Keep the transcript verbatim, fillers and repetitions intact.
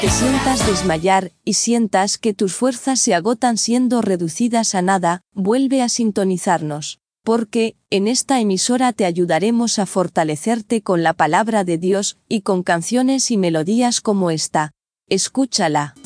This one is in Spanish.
te sientas desmayar y sientas que tus fuerzas se agotan siendo reducidas a nada, vuelve a sintonizarnos, porque, en esta emisora te ayudaremos a fortalecerte con la palabra de Dios y con canciones y melodías como esta. Escúchala.